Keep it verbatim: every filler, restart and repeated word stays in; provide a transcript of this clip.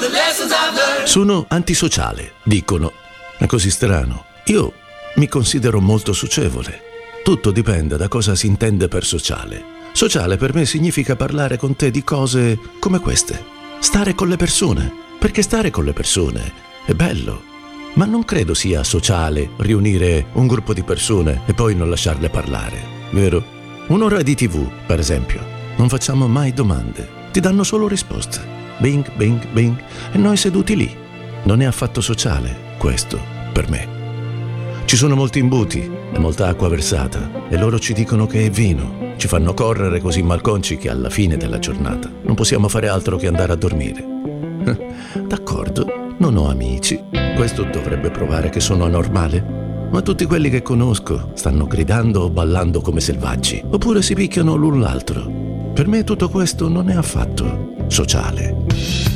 Sono antisociale, dicono. È così strano. Io mi considero molto socievole. Tutto dipende da cosa si intende per sociale. Sociale per me significa parlare con te di cose come queste. Stare con le persone. Perché stare con le persone è bello. Ma non credo sia sociale riunire un gruppo di persone e poi non lasciarle parlare, vero? Un'ora di tivù, per esempio. Non facciamo mai domande. Ti danno solo risposte. Bing, bing, bing. E noi seduti lì. Non è affatto sociale, questo, per me. Ci sono molti imbuti e molta acqua versata e loro ci dicono che è vino. Ci fanno correre così malconci che alla fine della giornata non possiamo fare altro che andare a dormire. D'accordo, non ho amici. Questo dovrebbe provare che sono anormale. Ma tutti quelli che conosco stanno gridando o ballando come selvaggi, oppure si picchiano l'un l'altro. Per me tutto questo non è affatto sociale.